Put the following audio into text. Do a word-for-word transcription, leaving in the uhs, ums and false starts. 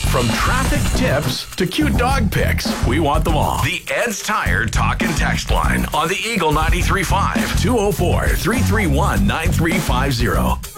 From traffic tips to cute dog pics, we want them all. The Ed's Tire Talk and Text line on the Eagle ninety-three point five, two oh four, three three one, nine three five zero.